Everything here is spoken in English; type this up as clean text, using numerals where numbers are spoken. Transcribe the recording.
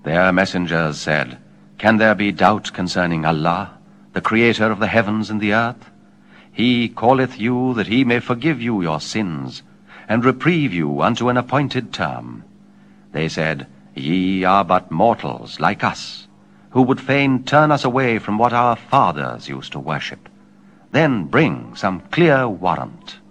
Their messengers said, Can there be doubt concerning Allah, the Creator of the heavens and the earth? He calleth you that he may forgive you your sins, and reprieve you unto an appointed term. They said, Ye are but mortals like us, who would fain turn us away from what our fathers used to worship. Then bring some clear warrant.